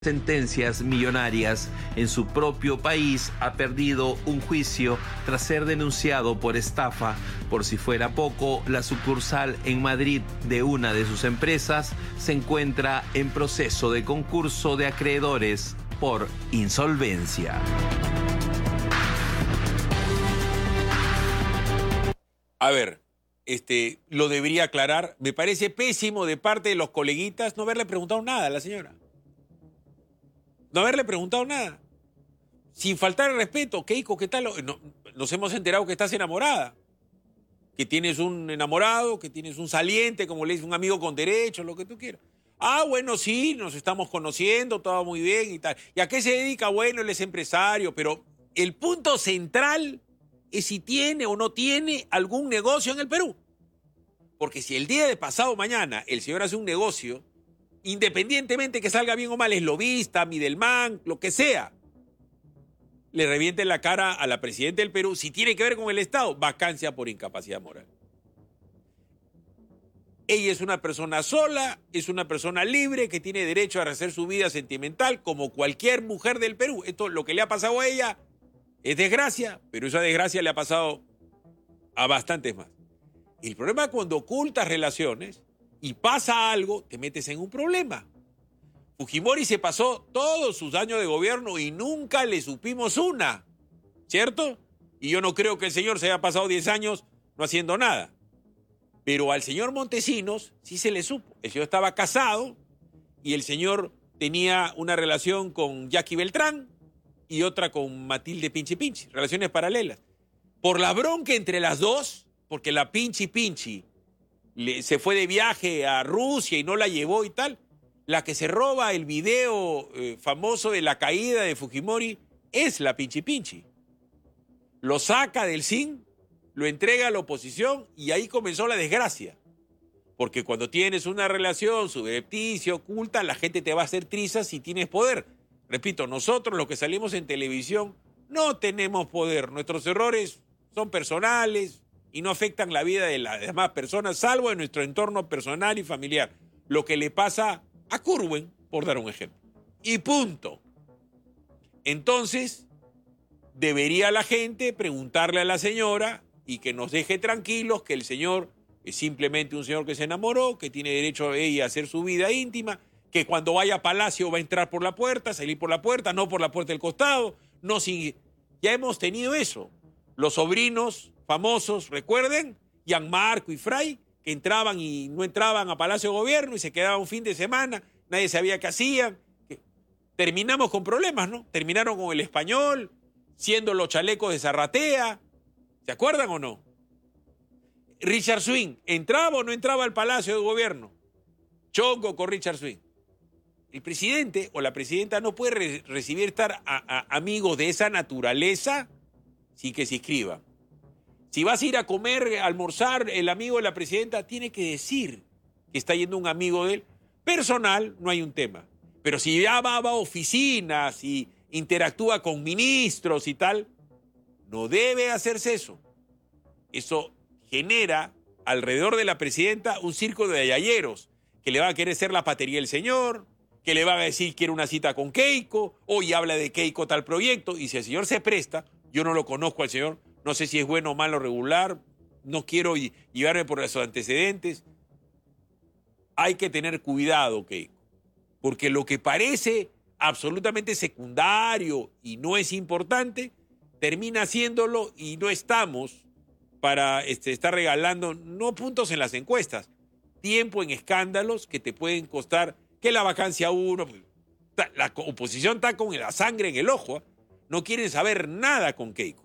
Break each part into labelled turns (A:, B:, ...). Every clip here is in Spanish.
A: sentencias millonarias en su propio país, ha perdido un juicio tras ser denunciado por estafa. Por si fuera poco, la sucursal en Madrid de una de sus empresas se encuentra en proceso de concurso de acreedores por insolvencia.
B: A ver, lo debería aclarar. Me parece pésimo de parte de los coleguitas no haberle preguntado nada a la señora. No haberle preguntado nada. Sin faltar el respeto, Keiko, ¿qué tal? Nos hemos enterado que estás enamorada. Que tienes un enamorado, que tienes un saliente, como le dice, un amigo con derechos, lo que tú quieras. Ah, bueno, sí, nos estamos conociendo, todo muy bien y tal. ¿Y a qué se dedica? Bueno, él es empresario, pero el punto central es si tiene o no tiene algún negocio en el Perú. Porque si el día de pasado mañana el señor hace un negocio, independientemente que salga bien o mal, es lobista, Midelman, lo que sea, le revienten la cara a la presidenta del Perú, si tiene que ver con el Estado, vacancia por incapacidad moral. Ella es una persona sola, es una persona libre que tiene derecho a rehacer su vida sentimental como cualquier mujer del Perú. Esto, lo que le ha pasado a ella es desgracia, pero esa desgracia le ha pasado a bastantes más. El problema es cuando ocultas relaciones y pasa algo, te metes en un problema. Fujimori se pasó todos sus años de gobierno y nunca le supimos una, ¿cierto? Y yo no creo que el señor se haya pasado 10 años no haciendo nada. Pero al señor Montesinos sí se le supo. El señor estaba casado y el señor tenía una relación con Jackie Beltrán y otra con Matilde Pinchi Pinchi, relaciones paralelas. Por la bronca entre las dos, porque la Pinchi Pinchi se fue de viaje a Rusia y no la llevó y tal, la que se roba el video famoso de la caída de Fujimori es la Pinchi Pinchi. Lo saca del CIN, lo entrega a la oposición y ahí comenzó la desgracia. Porque cuando tienes una relación subrepticia, oculta, la gente te va a hacer trizas si tienes poder. Repito, nosotros los que salimos en televisión no tenemos poder. Nuestros errores son personales y no afectan la vida de las demás personas, salvo en nuestro entorno personal y familiar. Lo que le pasa a Curwen, por dar un ejemplo. Y punto. Entonces, debería la gente preguntarle a la señora y que nos deje tranquilos que el señor es simplemente un señor que se enamoró, que tiene derecho ella a hacer su vida íntima, que cuando vaya a Palacio va a entrar por la puerta, salir por la puerta, no por la puerta del costado. No, si ya hemos tenido eso. Los sobrinos famosos, recuerden, Gianmarco y Fray, que entraban y no entraban a Palacio de Gobierno y se quedaban un fin de semana, nadie sabía qué hacían. Terminamos con problemas, ¿no? Terminaron con el Español, siendo los chalecos de Zarratea. ¿Se acuerdan o no? Richard Swing, ¿entraba o no entraba al Palacio de Gobierno? Chongo con Richard Swing. El presidente o la presidenta no puede recibir estar a amigos de esa naturaleza sin que se inscriban. Si vas a ir a comer, a almorzar, el amigo de la presidenta tiene que decir que está yendo un amigo de él. Personal, no hay un tema. Pero si ya va a oficinas y interactúa con ministros y tal, no debe hacerse eso. Eso genera alrededor de la presidenta un circo de ayayeros que le va a querer ser la patería del señor, que le va a decir que quiere una cita con Keiko, hoy habla de Keiko tal proyecto, y si el señor se presta, yo no lo conozco al señor, no sé si es bueno o malo regular, no quiero llevarme por esos antecedentes. Hay que tener cuidado, Keiko, porque lo que parece absolutamente secundario y no es importante, termina haciéndolo y no estamos para estar regalando, no puntos en las encuestas, tiempo en escándalos que te pueden costar que la vacancia uno. La oposición está con la sangre en el ojo, ¿eh? No quieren saber nada con Keiko.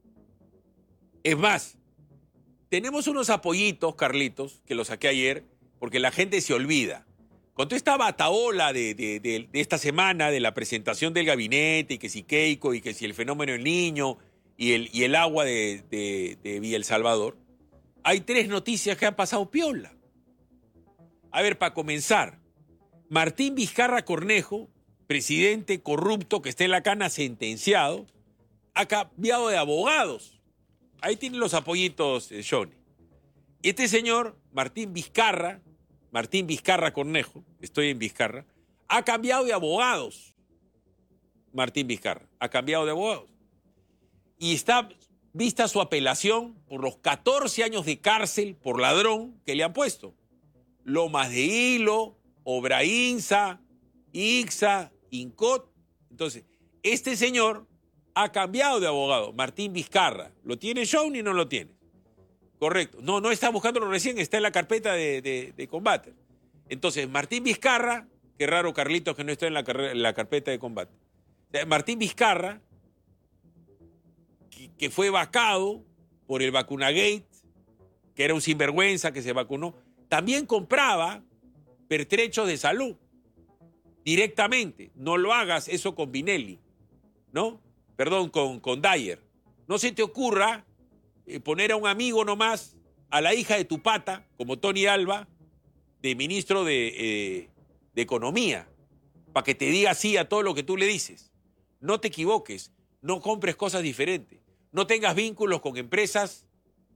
B: Es más, tenemos unos apoyitos, Carlitos, que los saqué ayer, porque la gente se olvida. Con toda esta bataola de esta semana, de la presentación del gabinete, y que si Keiko, y que si el fenómeno del niño, y el agua de Villa El Salvador, hay 3 noticias que han pasado piola. A ver, para comenzar, Martín Vizcarra Cornejo, presidente corrupto que está en la cana sentenciado, ha cambiado de abogados. Ahí tienen los apoyitos, Johnny. Este señor, Martín Vizcarra Cornejo, estoy en Vizcarra, Ha cambiado de abogados, Martín Vizcarra, ha cambiado de abogados. Y está vista su apelación por los 14 años de cárcel por ladrón que le han puesto. Lomas de Hilo, Obrainsa, Ixa, Incot. Entonces, este señor ha cambiado de abogado, Martín Vizcarra. ¿Lo tiene Shawnee o no lo tiene? Correcto. No está buscándolo recién, está en la carpeta de combate. Entonces, Martín Vizcarra, qué raro Carlitos que no está en la carpeta de combate. Martín Vizcarra, que fue vacado por el Vacunagate, que era un sinvergüenza que se vacunó, también compraba pertrechos de salud directamente. No lo hagas eso con Vinelli, ¿no? Perdón, con Dyer. No se te ocurra poner a un amigo nomás, a la hija de tu pata, como Tony Alba, de ministro de Economía, para que te diga sí a todo lo que tú le dices. No te equivoques, no compres cosas diferentes, no tengas vínculos con empresas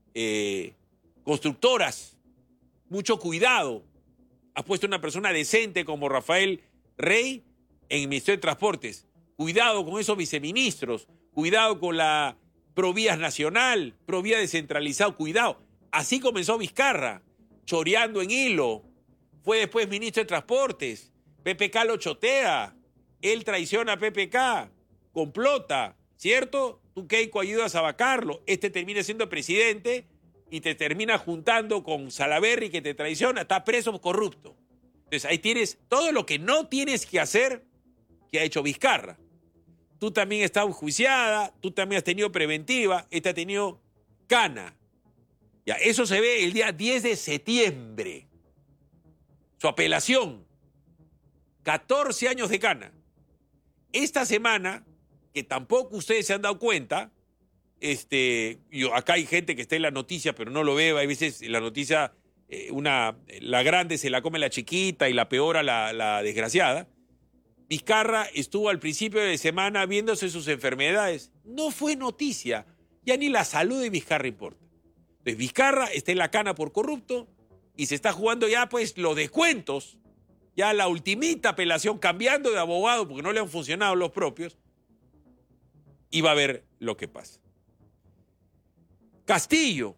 B: constructoras. Mucho cuidado. Has puesto una persona decente como Rafael Rey en el Ministerio de Transportes. Cuidado con esos viceministros, cuidado con la Provías Nacional, Provía descentralizado, cuidado. Así comenzó Vizcarra, choreando en hilo. Fue después ministro de Transportes. PPK lo chotea. Él traiciona a PPK, complota, ¿cierto? Tú, Keiko, ayudas a vacarlo. Este termina siendo presidente y te termina juntando con Salaverry, que te traiciona. Está preso corrupto. Entonces ahí tienes todo lo que no tienes que hacer que ha hecho Vizcarra. Tú también estás enjuiciada, tú también has tenido preventiva, esta ha tenido cana. Ya, eso se ve el día 10 de septiembre. Su apelación, 14 años de cana. Esta semana, que tampoco ustedes se han dado cuenta, acá hay gente que está en la noticia, pero no lo veo, hay veces la noticia, la grande se la come la chiquita y la peora la desgraciada. Vizcarra estuvo al principio de semana viéndose sus enfermedades. No fue noticia. Ya ni la salud de Vizcarra importa. Entonces Vizcarra está en la cana por corrupto y se está jugando ya pues los descuentos, ya la ultimita apelación, cambiando de abogado porque no le han funcionado los propios, y va a ver lo que pasa. Castillo.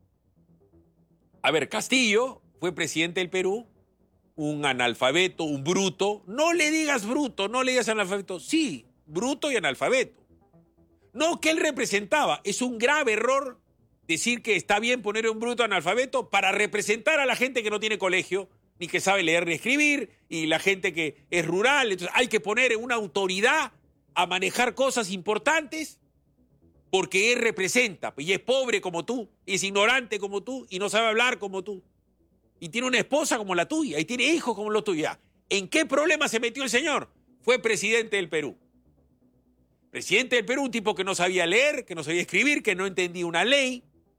B: A ver, Castillo fue presidente del Perú, un analfabeto, un bruto. No le digas bruto, no le digas analfabeto. Sí, bruto y analfabeto. No, que él representaba. Es un grave error decir que está bien poner un bruto analfabeto para representar a la gente que no tiene colegio, ni que sabe leer ni escribir, y la gente que es rural. Entonces hay que poner una autoridad a manejar cosas importantes porque él representa, y es pobre como tú, y es ignorante como tú, y no sabe hablar como tú. Y tiene una esposa como la tuya, y tiene hijos como los tuyos. ¿En qué problema se metió el señor? Fue presidente del Perú. Presidente del Perú, un tipo que no sabía leer, que no sabía escribir, que no entendía una ley,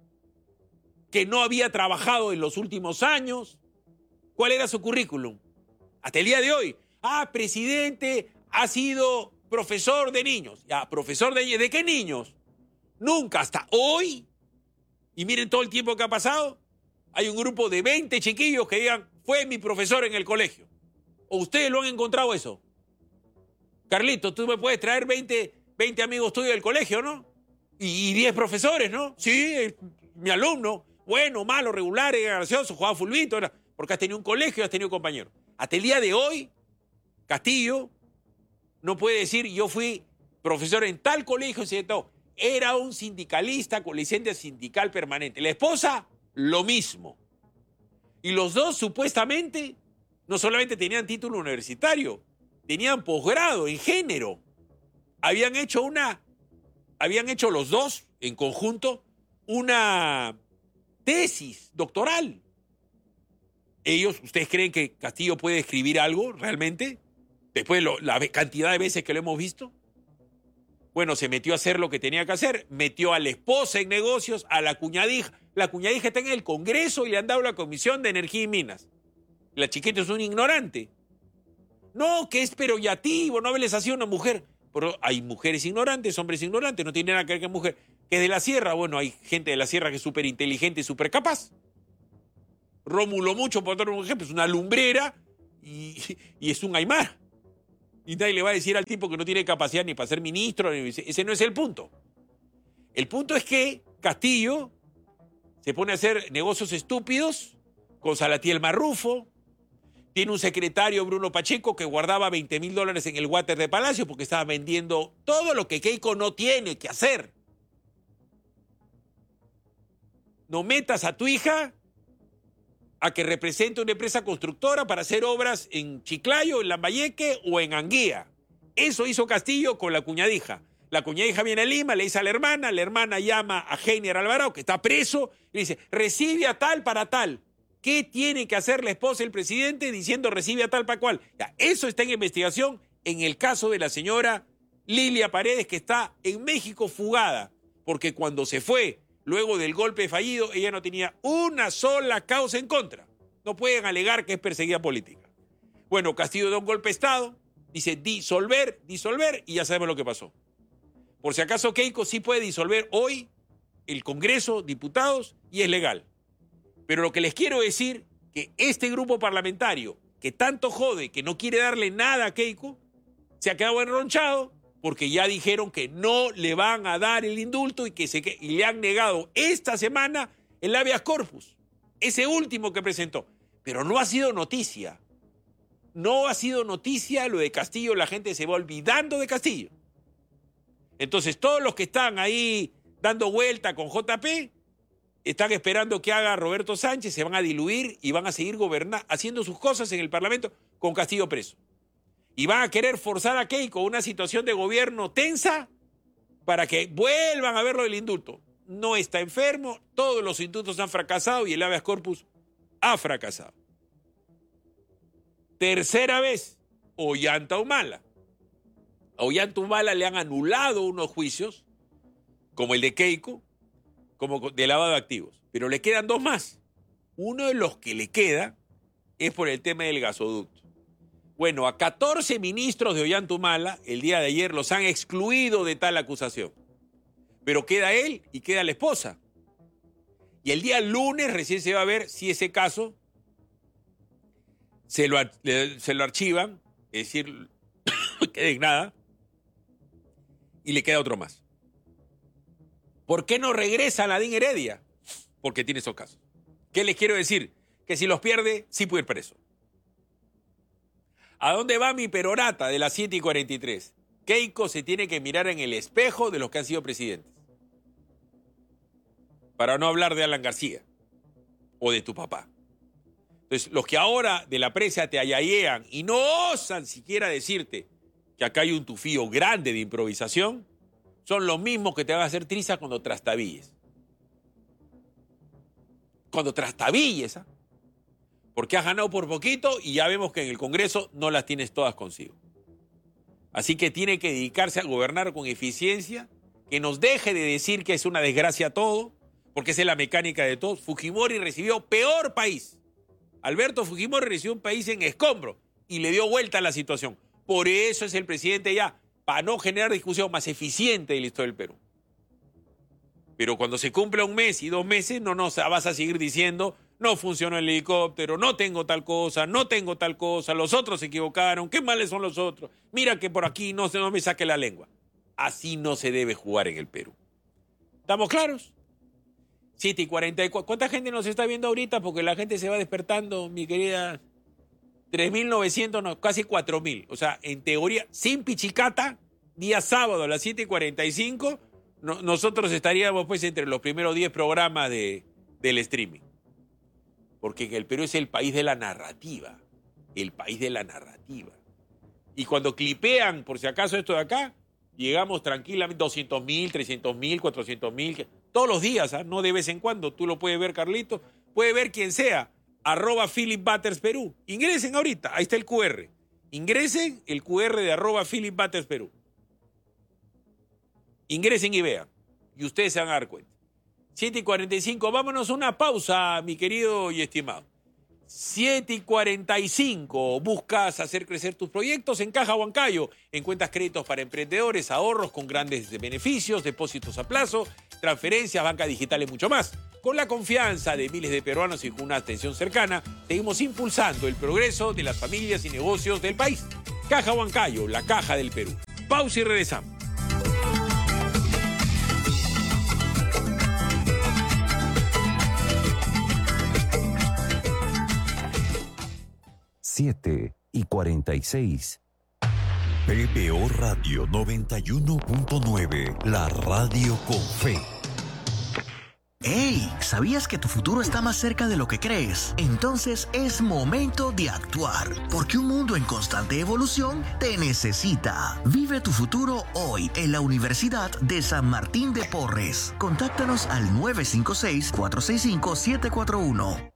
B: que no había trabajado en los últimos años. ¿Cuál era su currículum? Hasta el día de hoy. Presidente, ha sido profesor de niños. Ya, profesor de niños. ¿De qué niños? Nunca, hasta hoy. Y miren todo el tiempo que ha pasado. Hay un grupo de 20 chiquillos que digan, fue mi profesor en el colegio. ¿O ustedes lo han encontrado eso? Carlito, tú me puedes traer 20 amigos tuyos del colegio, ¿no? Y 10 profesores, ¿no? Sí, mi alumno, bueno, malo, regular, gracioso, jugaba fulbito, porque has tenido un colegio y has tenido compañeros. Hasta el día de hoy, Castillo no puede decir, yo fui profesor en tal colegio, era un sindicalista con licencia sindical permanente. La esposa, lo mismo. Y los dos supuestamente no solamente tenían título universitario, tenían posgrado en género. Habían hecho los dos en conjunto una tesis doctoral. ¿Ustedes creen que Castillo puede escribir algo realmente? Después de la cantidad de veces que lo hemos visto. Bueno, se metió a hacer lo que tenía que hacer, metió a la esposa en negocios, a la cuñadija. La cuñadija está en el Congreso y le han dado la Comisión de Energía y Minas. La chiquita es un ignorante. No, que es peroyativo, no hables así a una mujer. Pero hay mujeres ignorantes, hombres ignorantes, no tiene nada que ver con mujer. Que es de la sierra, bueno, hay gente de la sierra que es súper inteligente y súper capaz. Rómulo Mucho, por dar un ejemplo, es una lumbrera y es un aymara. Y nadie le va a decir al tipo que no tiene capacidad ni para ser ministro. Ese no es el punto. El punto es que Castillo se pone a hacer negocios estúpidos con Salatiel Marrufo. Tiene un secretario, Bruno Pacheco, que guardaba $20.000 en el water de Palacio porque estaba vendiendo todo lo que Keiko no tiene que hacer. No metas a tu hija a que represente una empresa constructora para hacer obras en Chiclayo, en Lambayeque o en Anguía. Eso hizo Castillo con la cuñadija. La cuñadija viene a Lima, le dice a la hermana llama a Heiner Alvarado, que está preso, y le dice, recibe a tal para tal. ¿Qué tiene que hacer la esposa del presidente diciendo recibe a tal para cual? Ya, eso está en investigación en el caso de la señora Lilia Paredes, que está en México fugada, porque cuando se fue, luego del golpe fallido, ella no tenía una sola causa en contra. No pueden alegar que es perseguida política. Bueno, Castillo da un golpe de Estado, dice disolver, y ya sabemos lo que pasó. Por si acaso Keiko sí puede disolver hoy el Congreso, diputados, y es legal. Pero lo que les quiero decir, que este grupo parlamentario, que tanto jode, que no quiere darle nada a Keiko, se ha quedado enronchado porque ya dijeron que no le van a dar el indulto y le han negado esta semana el habeas corpus, ese último que presentó. Pero no ha sido noticia. No ha sido noticia lo de Castillo, la gente se va olvidando de Castillo. Entonces todos los que están ahí dando vuelta con JP están esperando que haga Roberto Sánchez, se van a diluir y van a seguir gobernando, haciendo sus cosas en el Parlamento con Castillo preso. Y van a querer forzar a Keiko una situación de gobierno tensa para que vuelvan a ver lo del indulto. No está enfermo, todos los indultos han fracasado y el habeas corpus ha fracasado. Tercera vez, Ollanta Humala. A Ollanta Humala le han anulado unos juicios, como el de Keiko, como de lavado de activos. Pero le quedan dos más. Uno de los que le queda es por el tema del gasoducto. Bueno, a 14 ministros de Ollanta Humala, el día de ayer los han excluido de tal acusación. Pero queda él y queda la esposa. Y el día lunes recién se va a ver si ese caso se lo archivan, es decir, queda en nada, y le queda otro más. ¿Por qué no regresa Nadine Heredia? Porque tiene esos casos. ¿Qué les quiero decir? Que si los pierde, sí puede ir preso. ¿A dónde va mi perorata de las 7:43? Keiko se tiene que mirar en el espejo de los que han sido presidentes. Para no hablar de Alan García o de tu papá. Entonces, los que ahora de la prensa te ayayean y no osan siquiera decirte que acá hay un tufío grande de improvisación, son los mismos que te van a hacer triza cuando trastabilles. Cuando trastabilles, ¿ah? Porque has ganado por poquito y ya vemos que en el Congreso no las tienes todas consigo. Así que tiene que dedicarse a gobernar con eficiencia, que nos deje de decir que es una desgracia todo, porque esa es la mecánica de todos. Fujimori recibió peor país. Alberto Fujimori recibió un país en escombro y le dio vuelta a la situación. Por eso es el presidente ya, para no generar discusión, más eficiente de la historia del Perú. Pero cuando se cumpla un mes y 2 meses, no nos vas a seguir diciendo, no funcionó el helicóptero, no tengo tal cosa, los otros se equivocaron, qué males son los otros, mira que por aquí no me saque la lengua. Así no se debe jugar en el Perú. ¿Estamos claros? 7:44. ¿Cuánta gente nos está viendo ahorita? Porque la gente se va despertando, mi querida. 3.900, no, casi 4.000. O sea, en teoría, sin pichicata, día sábado a las 7:45, nosotros estaríamos pues entre los primeros 10 programas del streaming. Porque el Perú es el país de la narrativa. El país de la narrativa. Y cuando clipean, por si acaso esto de acá, llegamos tranquilamente 200.000, 300.000, 400.000, todos los días, ¿eh? No de vez en cuando. Tú lo puedes ver, Carlito. Puede ver quien sea. @PhilipButtersPerú. Ingresen ahorita. Ahí está el QR. Ingresen el QR de @PhilipButtersPerú. Ingresen y vean. Y ustedes se van a dar cuenta. 7:45. Vámonos a una pausa, mi querido y estimado. 7:45. Buscas hacer crecer tus proyectos en Caja Huancayo. Encuentras créditos para emprendedores, ahorros con grandes beneficios, depósitos a plazo, transferencias, banca digital y mucho más. Con la confianza de miles de peruanos y con una atención cercana, seguimos impulsando el progreso de las familias y negocios del país. Caja Huancayo, la caja del Perú. Pausa y regresamos.
C: Siete y 46.
D: PPO Radio 91.9, la radio con fe.
E: ¡Hey! ¿Sabías que tu futuro está más cerca de lo que crees? Entonces es momento de actuar, porque un mundo en constante evolución te necesita. Vive tu futuro hoy en la Universidad de San Martín de Porres. Contáctanos al 956-465-741.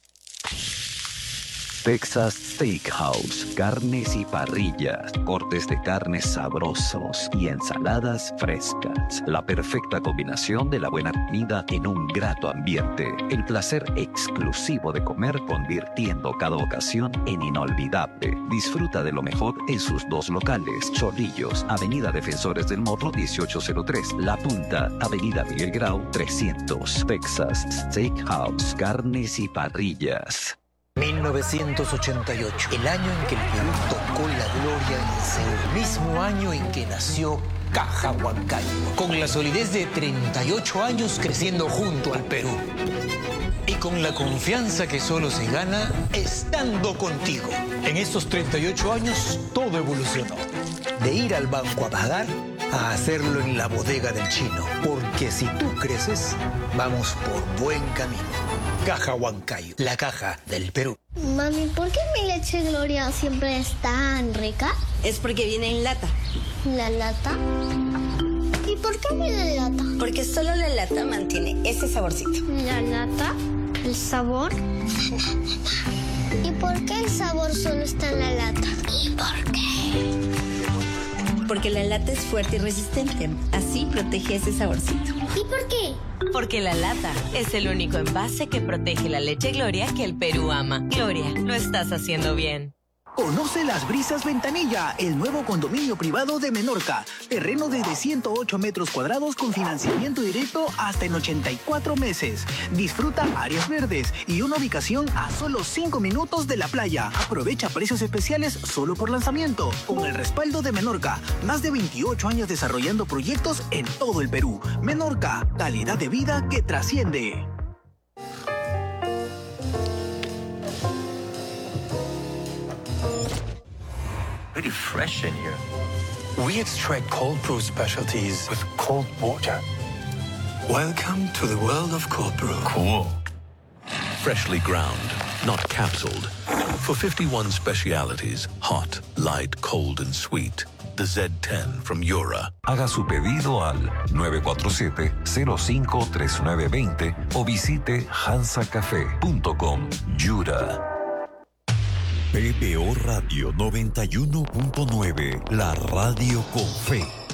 C: Texas Steakhouse, carnes y parrillas, cortes de carnes sabrosos y ensaladas frescas. La perfecta combinación de la buena comida en un grato ambiente. El placer exclusivo de comer convirtiendo cada ocasión en inolvidable. Disfruta de lo mejor en sus dos locales. Chorrillos, Avenida Defensores del Morro 1803. La Punta, Avenida Miguel Grau 300. Texas Steakhouse, carnes y parrillas.
F: 1988, el año en que el Perú tocó la gloria en Seúl, mismo año en que nació Caja Huancayo, con la solidez de 38 años creciendo junto al Perú. Y con la confianza que solo se gana estando contigo. En estos 38 años todo evolucionó. De ir al banco a pagar a hacerlo en la bodega del chino. Porque si tú creces, vamos por buen camino. Caja Huancayo, la caja del Perú.
G: Mami, ¿por qué mi leche Gloria siempre es tan rica?
H: Es porque viene en lata.
G: ¿La lata? ¿Y por qué viene en lata?
H: Porque solo la lata mantiene ese saborcito.
G: ¿La lata? ¿El sabor? ¿Y por qué el sabor solo está en la lata? ¿Y por qué?
H: Porque la lata es fuerte y resistente. Así protege ese saborcito.
G: ¿Y por qué?
I: Porque la lata es el único envase que protege la leche Gloria que el Perú ama. Gloria, lo estás haciendo bien.
J: Conoce Las Brisas Ventanilla, el nuevo condominio privado de Menorca. Terreno desde 108 metros cuadrados con financiamiento directo hasta en 84 meses. Disfruta áreas verdes y una ubicación a solo 5 minutos de la playa. Aprovecha precios especiales solo por lanzamiento. Con el respaldo de Menorca, más de 28 años desarrollando proyectos en todo el Perú. Menorca, calidad de vida que trasciende.
K: Pretty fresh in here. We extract cold brew specialties with cold water. Welcome to the world of cold brew.
L: Cool. Freshly ground, not capsuled. For 51 specialities, hot, light, cold, and sweet. The Z10 from Yura.
C: Haga su pedido al 947-053920 o visite hansacafé.com. Yura.
D: PPO Radio 91.9, la radio con fe.